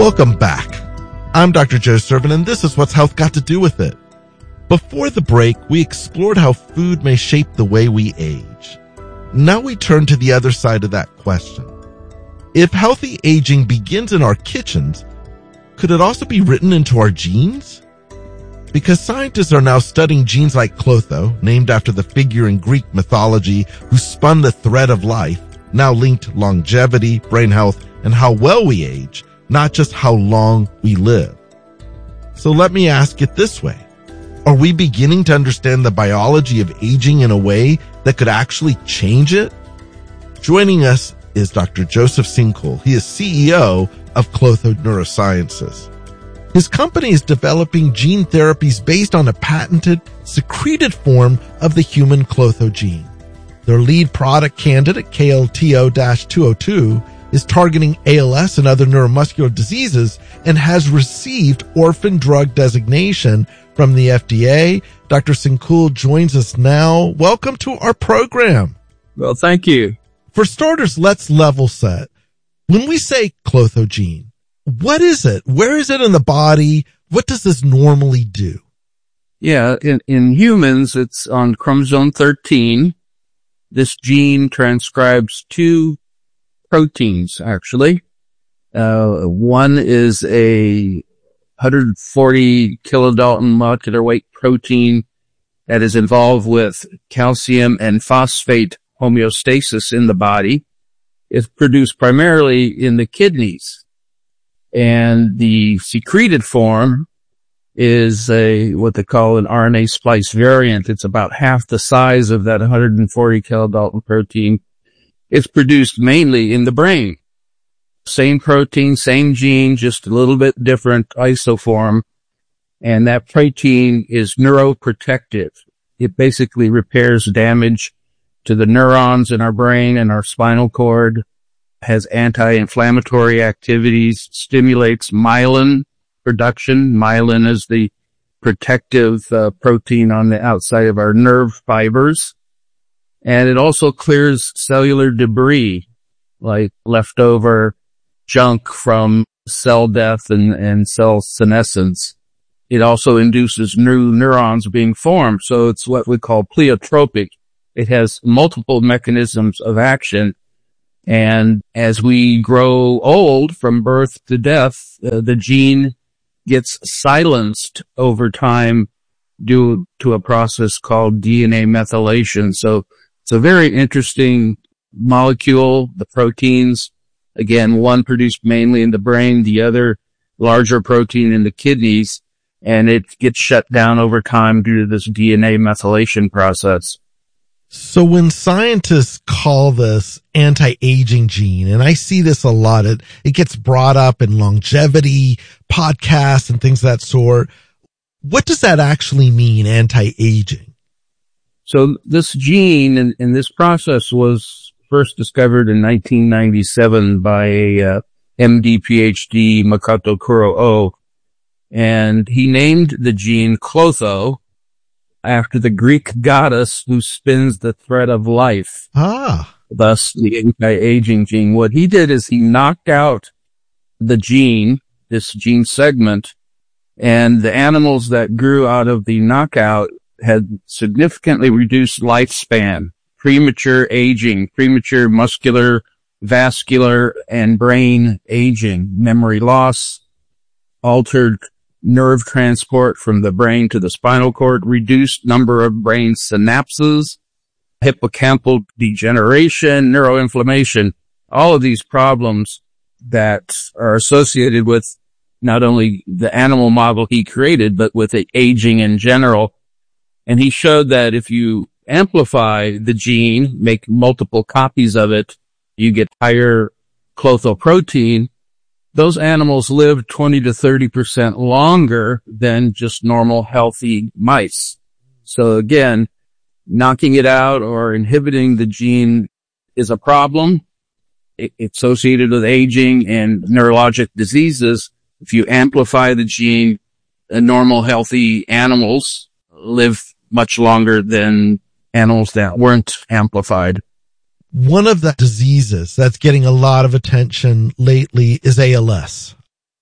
Welcome back. I'm Dr. Joe Servant, and this is What's Health Got to Do with It. Before the break, we explored how food may shape the way we age. Now we turn to the other side of that question. If healthy aging begins in our kitchens, could it also be written into our genes? Because scientists are now studying genes like Clotho, named after the figure in Greek mythology who spun the thread of life, now linked to longevity, brain health, and how well we age, not just how long we live. So let me ask it this way. Are we beginning to understand the biology of aging in a way that could actually change it? Joining us is Dr. Joseph Sincool. He is CEO of Clotho Neurosciences. His company is developing gene therapies based on a patented, secreted form of the human Clotho gene. Their lead product candidate, KLTO-202, is targeting ALS and other neuromuscular diseases and has received orphan drug designation from the FDA. Dr. Sincool joins us now. Welcome to our program. Well, thank you. For starters, let's level set. When we say Clotho gene, what is it? Where is it in the body? What does this normally do? Yeah, in humans, it's on chromosome 13. This gene transcribes two proteins, actually. One is a 140 kilodalton molecular weight protein that is involved with calcium and phosphate homeostasis in the body. It's produced primarily in the kidneys. And the secreted form is what they call an RNA splice variant. It's about half the size of that 140 kilodalton protein. It's produced mainly in the brain. Same protein, same gene, just a little bit different isoform. And that protein is neuroprotective. It basically repairs damage to the neurons in our brain and our spinal cord, has anti-inflammatory activities, stimulates myelin production. Myelin is the protective protein on the outside of our nerve fibers. And it also clears cellular debris, like leftover junk from cell death and cell senescence. It also induces new neurons being formed. So it's what we call pleiotropic. It has multiple mechanisms of action. And as we grow old from birth to death, the gene gets silenced over time due to a process called DNA methylation. So it's a very interesting molecule. The proteins, again, one produced mainly in the brain, the other larger protein in the kidneys, and it gets shut down over time due to this DNA methylation process. So when scientists call this anti-aging gene, and I see this a lot, it gets brought up in longevity podcasts and things of that sort. What does that actually mean, anti-aging? So this gene and this process was first discovered in 1997 by a MD PhD Makoto Kuro-o, and he named the gene Clotho after the Greek goddess who spins the thread of life. Thus the anti-aging gene. What he did is he knocked out the gene, this gene segment, and the animals that grew out of the knockout had significantly reduced lifespan, premature aging, premature muscular, vascular, and brain aging, memory loss, altered nerve transport from the brain to the spinal cord, reduced number of brain synapses, hippocampal degeneration, neuroinflammation, all of these problems that are associated with not only the animal model he created, but with the aging in general. And he showed that if you amplify the gene, make multiple copies of it, you get higher Clotho protein. Those animals live 20 to 30% longer than just normal healthy mice. So again, knocking it out or inhibiting the gene is a problem. It's associated with aging and neurologic diseases. If you amplify the gene, normal healthy animals live much longer than animals that weren't amplified. One of the diseases that's getting a lot of attention lately is ALS.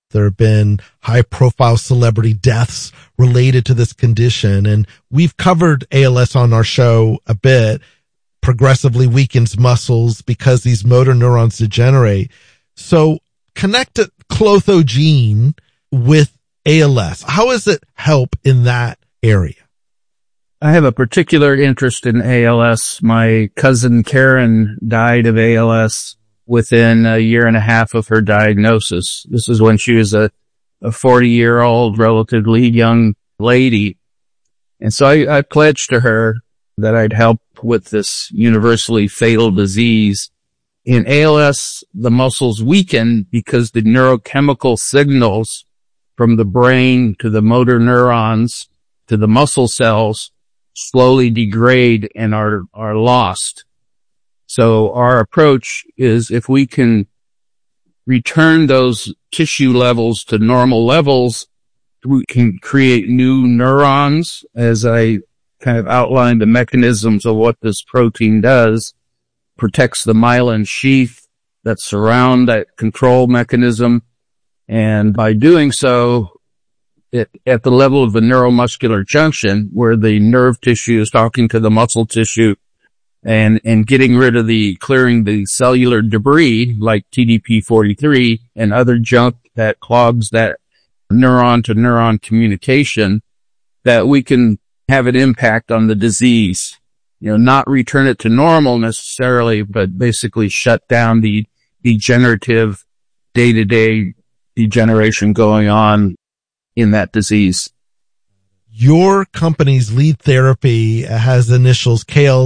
There have been high-profile celebrity deaths related to this condition, and we've covered ALS on our show a bit. Progressively weakens muscles because these motor neurons degenerate. So connect clothogene with ALS. How does it help in that area? I have a particular interest in ALS. My cousin Karen died of ALS within a year and a half of her diagnosis. This is when she was a 40-year-old, relatively young lady. And so I pledged to her that I'd help with this universally fatal disease. In ALS, the muscles weaken because the neurochemical signals from the brain to the motor neurons to the muscle cells slowly degrade and are lost. So our approach is if we can return those tissue levels to normal levels, we can create new neurons, as I kind of outlined the mechanisms of what this protein does, protects the myelin sheath that surround that control mechanism. And by doing so, at the level of the neuromuscular junction, where the nerve tissue is talking to the muscle tissue and getting rid of clearing the cellular debris like TDP-43 and other junk that clogs that neuron to neuron communication, that we can have an impact on the disease. Not return it to normal necessarily, but basically shut down the degenerative day-to-day degeneration going on in that disease. Your company's lead therapy has initials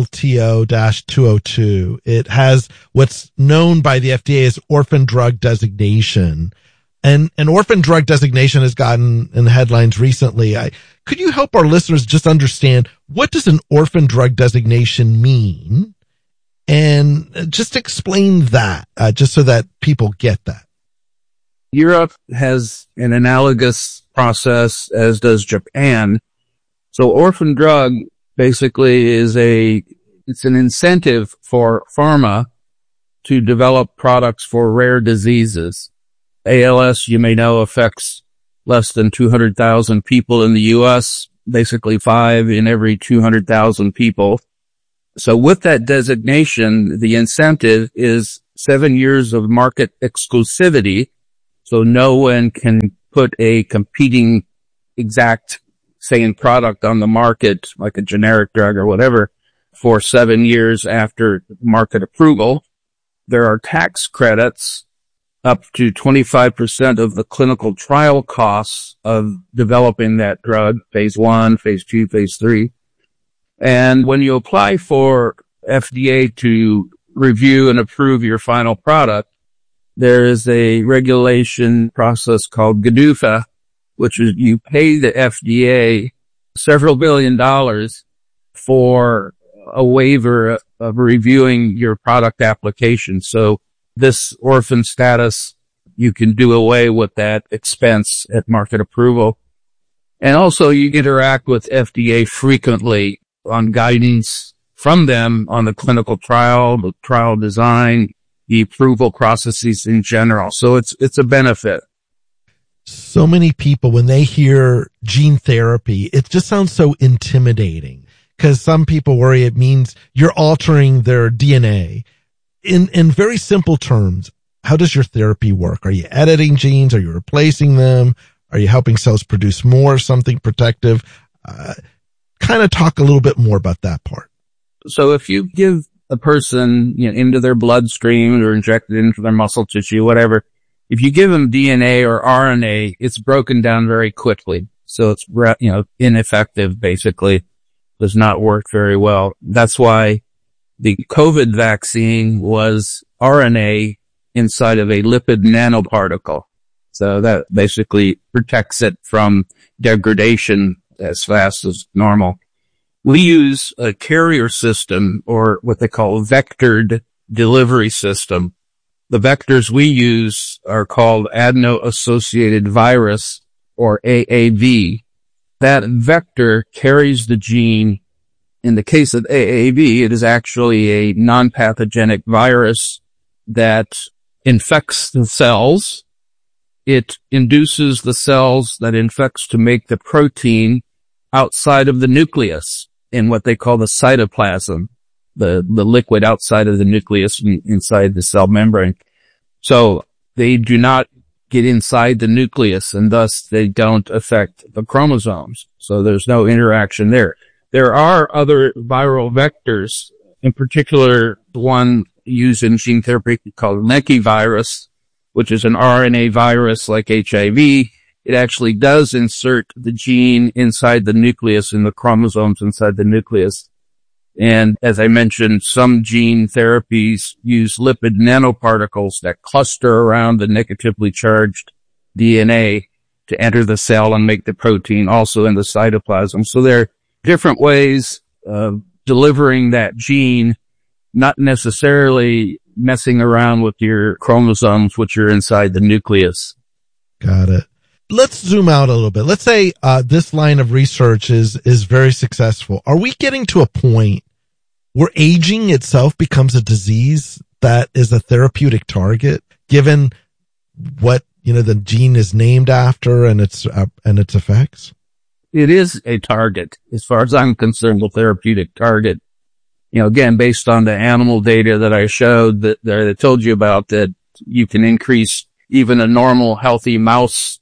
KLTO-202. It has what's known by the FDA as orphan drug designation. And an orphan drug designation has gotten in the headlines recently. Could you help our listeners just understand, what does an orphan drug designation mean? And just explain that, just so that people get that. Europe has an analogous process, as does Japan. So orphan drug basically is it's an incentive for pharma to develop products for rare diseases. ALS, you may know, affects less than 200,000 people in the U.S., basically 5 in every 200,000 people. So with that designation, the incentive is 7 years of market exclusivity. So no one can put a competing exact same product on the market, like a generic drug or whatever, for 7 years after market approval. There are tax credits up to 25% of the clinical trial costs of developing that drug, phase 1, phase 2, phase 3. And when you apply for FDA to review and approve your final product, there is a regulation process called GDUFA, which is you pay the FDA several $billion for a waiver of reviewing your product application. So this orphan status, you can do away with that expense at market approval. And also you interact with FDA frequently on guidance from them on the clinical trial, the trial design, the approval processes in general. So it's a benefit. So many people, when they hear gene therapy, it just sounds so intimidating, because some people worry it means you're altering their DNA. In very simple terms, how does your therapy work? Are you editing genes? Are you replacing them? Are you helping cells produce more, something protective? Kind of talk a little bit more about that part. So if you give a person into their bloodstream or inject it into their muscle tissue, whatever, if you give them DNA or RNA, it's broken down very quickly. So it's, ineffective, basically. Does not work very well. That's why the COVID vaccine was RNA inside of a lipid nanoparticle. So that basically protects it from degradation as fast as normal. We use a carrier system, or what they call a vectored delivery system. The vectors we use are called adeno-associated virus, or AAV. That vector carries the gene. In the case of AAV, it is actually a non-pathogenic virus that infects the cells it induces the cells that infects to make the protein outside of the nucleus in what they call the cytoplasm, the liquid outside of the nucleus inside the cell membrane. So they do not get inside the nucleus, and thus they don't affect the chromosomes. So there's no interaction there. There are other viral vectors, in particular the one used in gene therapy called lentivirus, which is an RNA virus like HIV. It actually does insert the gene inside the nucleus, in the chromosomes inside the nucleus. And as I mentioned, some gene therapies use lipid nanoparticles that cluster around the negatively charged DNA to enter the cell and make the protein also in the cytoplasm. So there are different ways of delivering that gene, not necessarily messing around with your chromosomes, which are inside the nucleus. Got it. Let's zoom out a little bit. Let's say this line of research is very successful. Are we getting to a point where aging itself becomes a disease that is a therapeutic target, given what, the gene is named after and its effects? It is a target, as far as I'm concerned, a therapeutic target. Again, based on the animal data that I showed that I told you about, that you can increase even a normal healthy mouse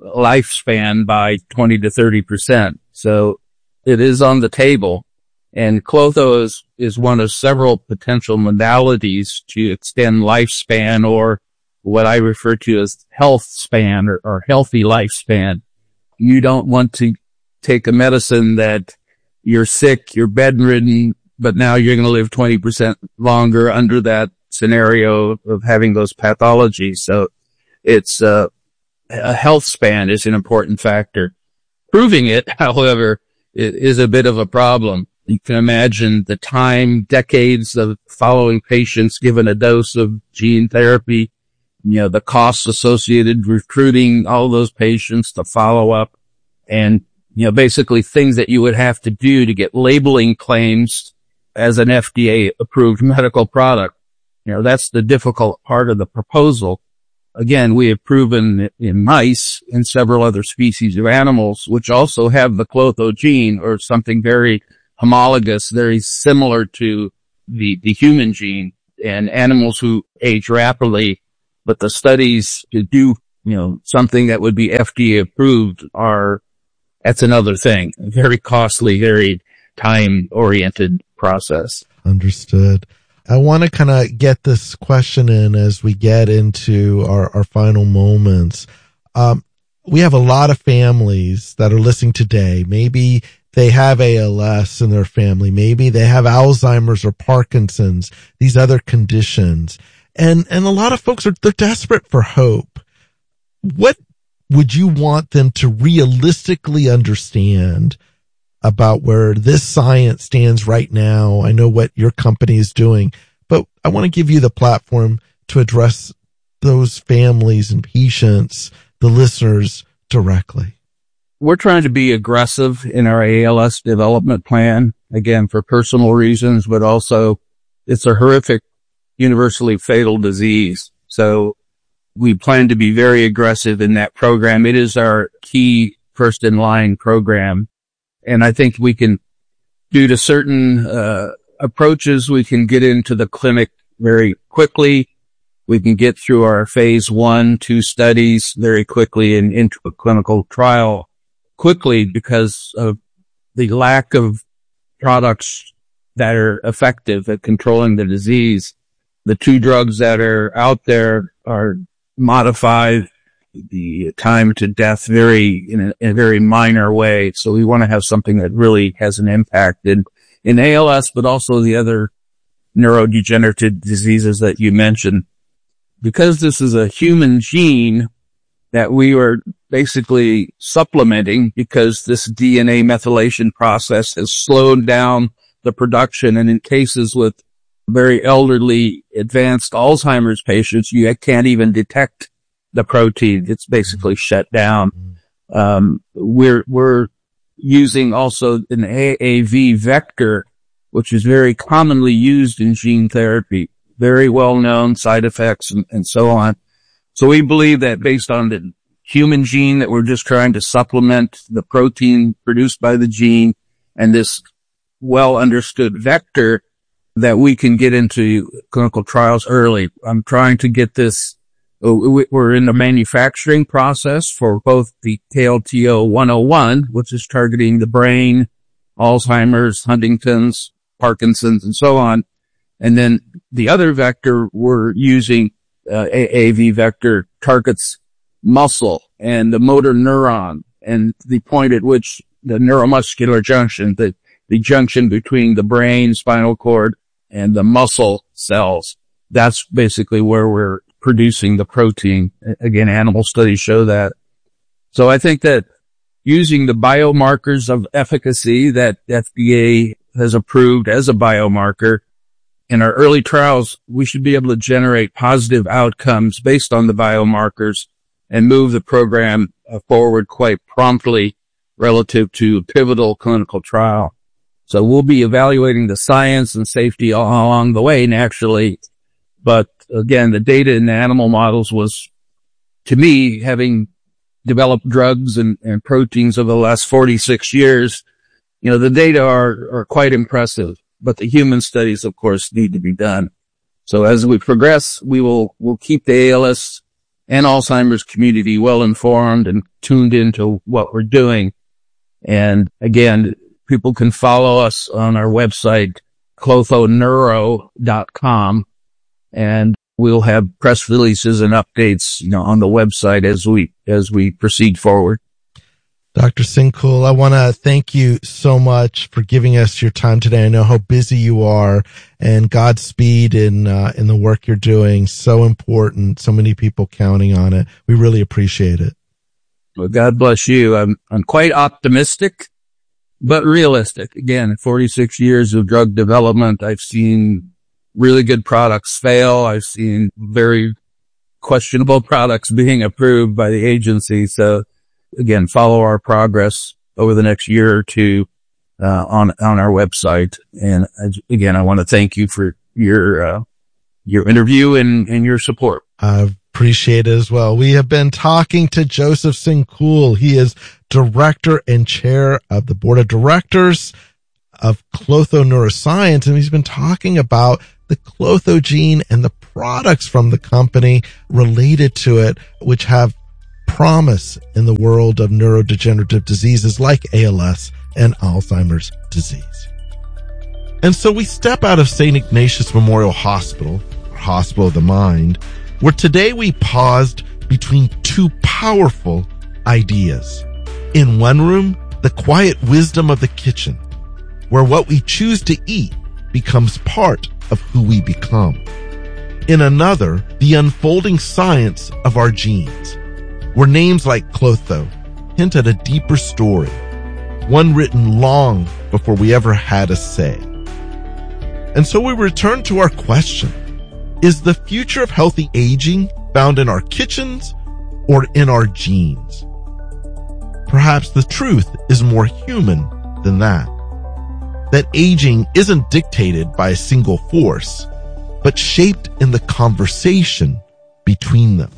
lifespan by 20 to 30%. So it is on the table. And Klotho is one of several potential modalities to extend lifespan, or what I refer to as health span or healthy lifespan. You don't want to take a medicine that you're sick, you're bedridden, but now you're going to live 20% longer under that scenario of having those pathologies. So it's a health span is an important factor. Proving it, however, it is a bit of a problem. You can imagine the time, decades of following patients given a dose of gene therapy, the costs associated recruiting all those patients to follow up, and, basically things that you would have to do to get labeling claims as an FDA approved medical product. That's the difficult part of the proposal. Again, we have proven in mice and several other species of animals, which also have the Klotho gene, or something very homologous, very similar to the human gene, and animals who age rapidly. But the studies to do, something that would be FDA approved that's another thing. Very costly, very time-oriented process. Understood. I want to kind of get this question in as we get into our final moments. We have a lot of families that are listening today. Maybe they have ALS in their family. Maybe they have Alzheimer's or Parkinson's, these other conditions. And a lot of folks they're desperate for hope. What would you want them to realistically understand about where this science stands right now? I know what your company is doing, but I want to give you the platform to address those families and patients, the listeners, directly. We're trying to be aggressive in our ALS development plan, again, for personal reasons, but also it's a horrific, universally fatal disease. So we plan to be very aggressive in that program. It is our key first in line program. And I think we can, due to certain approaches, we can get into the clinic very quickly. We can get through our phase 1-2 studies very quickly and into a clinical trial quickly, because of the lack of products that are effective at controlling the disease. The 2 drugs that are out there are modified the time to death in a very minor way. So we want to have something that really has an impact in ALS, but also the other neurodegenerative diseases that you mentioned. Because this is a human gene that we are basically supplementing, because this DNA methylation process has slowed down the production. And in cases with very elderly advanced Alzheimer's patients, you can't even detect the protein. It's basically shut down. We're using also an AAV vector, which is very commonly used in gene therapy, very well known side effects and so on. So we believe that based on the human gene that we're just trying to supplement the protein produced by the gene and this well understood vector, that we can get into clinical trials early. I'm trying to get this. We're in the manufacturing process for both the KLTO-101, which is targeting the brain, Alzheimer's, Huntington's, Parkinson's, and so on. And then the other vector we're using, AAV vector, targets muscle and the motor neuron and the point at which the neuromuscular junction, the junction between the brain, spinal cord, and the muscle cells. That's basically where we're producing the protein. Again, animal studies show that. So I think that using the biomarkers of efficacy that FDA has approved as a biomarker in our early trials, we should be able to generate positive outcomes based on the biomarkers and move the program forward quite promptly relative to a pivotal clinical trial. So we'll be evaluating the science and safety along the way naturally. But again, the data in the animal models was, to me, having developed drugs and proteins over the last 46 years, the data are quite impressive, but the human studies, of course, need to be done. So as we progress, we'll keep the ALS and Alzheimer's community well informed and tuned into what we're doing. And again, people can follow us on our website, clothoneuro.com, and we'll have press releases and updates, on the website as we proceed forward. Dr. Sincool, I want to thank you so much for giving us your time today. I know how busy you are, and Godspeed in the work you're doing. So important. So many people counting on it. We really appreciate it. Well, God bless you. I'm quite optimistic, but realistic. Again, 46 years of drug development. I've seen really good products fail. I've seen very questionable products being approved by the agency. So again, follow our progress over the next year or two, on our website. And again, I want to thank you for your interview and your support. I appreciate it as well. We have been talking to Joseph Sincool. He is director and chair of the board of directors of Clotho Neuroscience. And he's been talking about the Clotho gene and the products from the company related to it, which have promise in the world of neurodegenerative diseases like ALS and Alzheimer's disease. And so we step out of St. Ignatius Memorial Hospital, or Hospital of the Mind, where today we paused between two powerful ideas. In one room, the quiet wisdom of the kitchen, where what we choose to eat becomes part of who we become. In another, the unfolding science of our genes, where names like Clotho hint at a deeper story, one written long before we ever had a say. And so we return to our question: is the future of healthy aging found in our kitchens or in our genes? Perhaps the truth is more human than that. That aging isn't dictated by a single force, but shaped in the conversation between them,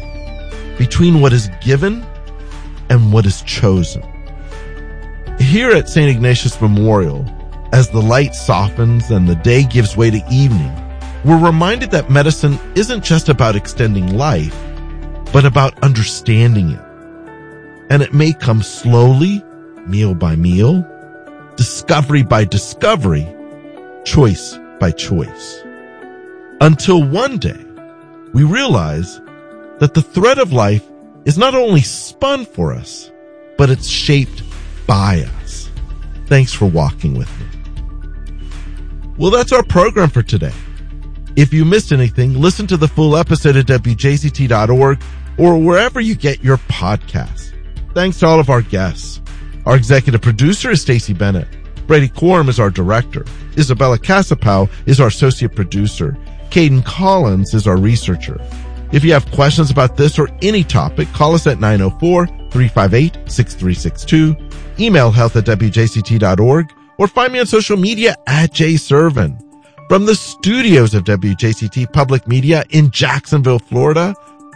between what is given and what is chosen. Here at St. Ignatius Memorial, as the light softens and the day gives way to evening, we're reminded that medicine isn't just about extending life, but about understanding it. And it may come slowly, meal by meal, discovery by discovery, choice by choice. Until one day, we realize that the thread of life is not only spun for us, but it's shaped by us. Thanks for walking with me. Well, that's our program for today. If you missed anything, listen to the full episode at WJCT.org or wherever you get your podcasts. Thanks to all of our guests. Our executive producer is Stacey Bennett. Brady Quorum is our director. Isabella Casapow is our associate producer. Caden Collins is our researcher. If you have questions about this or any topic, call us at 904-358-6362, email health@WJCT.org, or find me on social media at jservin. From the studios of WJCT Public Media in Jacksonville, Florida,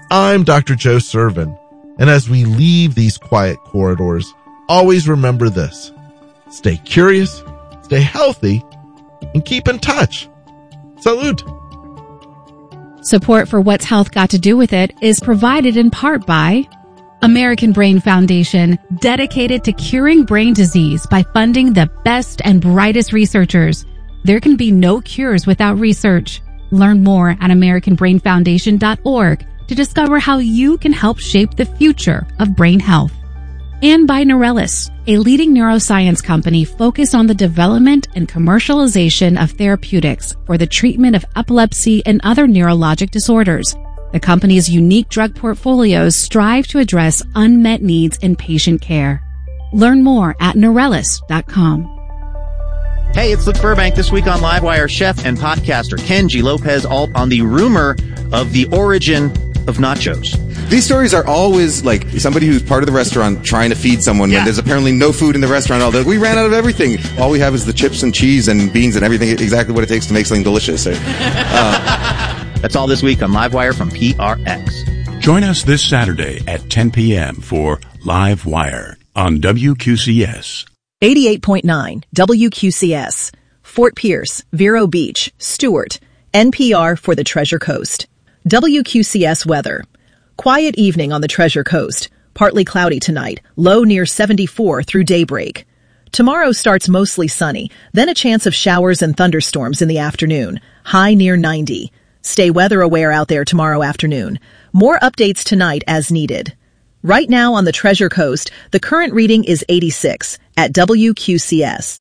I'm Dr. Joe Servin, and as we leave these quiet corridors, always remember this. Stay curious, stay healthy, and keep in touch. Salud. Support for What's Health Got to Do with It is provided in part by American Brain Foundation, dedicated to curing brain disease by funding the best and brightest researchers. There can be no cures without research. Learn more at AmericanBrainFoundation.org to discover how you can help shape the future of brain health. And by Neurelis, a leading neuroscience company focused on the development and commercialization of therapeutics for the treatment of epilepsy and other neurologic disorders. The company's unique drug portfolios strive to address unmet needs in patient care. Learn more at Neurelis.com. Hey, it's Luke Burbank. This week on Livewire, chef and podcaster Ken G. Lopez Alt on the rumor of the origin of nachos. These stories are always like somebody who's part of the restaurant trying to feed someone when there's apparently no food in the restaurant. All we ran out of everything. All we have is the chips and cheese and beans and everything, exactly what it takes to make something delicious. That's all this week on Livewire from PRX. Join us this Saturday at 10 p.m. for Livewire on WQCS. 88.9 WQCS. Fort Pierce, Vero Beach, Stewart, NPR for the Treasure Coast. WQCS weather. Quiet evening on the Treasure Coast. Partly cloudy tonight, low near 74 through daybreak. Tomorrow starts mostly sunny, then a chance of showers and thunderstorms in the afternoon, high near 90. Stay weather aware out there tomorrow afternoon. More updates tonight as needed. Right now on the Treasure Coast, the current reading is 86 at WQCS.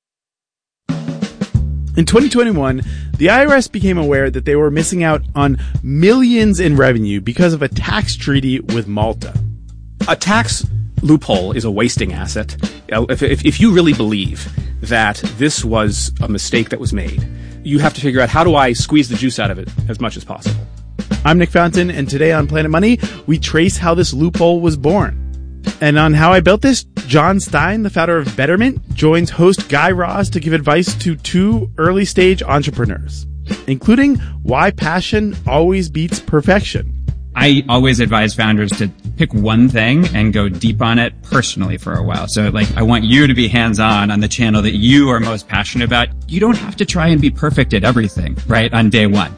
In 2021, the IRS became aware that they were missing out on millions in revenue because of a tax treaty with Malta. A tax loophole is a wasting asset. If you really believe that this was a mistake that was made, you have to figure out, how do I squeeze the juice out of it as much as possible? I'm Nick Fountain, and today on Planet Money, we trace how this loophole was born. And on How I Built This, John Stein, the founder of Betterment, joins host Guy Raz to give advice to two early-stage entrepreneurs, including why passion always beats perfection. I always advise founders to pick one thing and go deep on it personally for a while. So I want you to be hands-on on the channel that you are most passionate about. You don't have to try and be perfect at everything, right, on day one.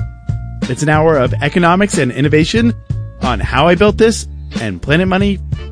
It's an hour of economics and innovation on How I Built This and Planet Money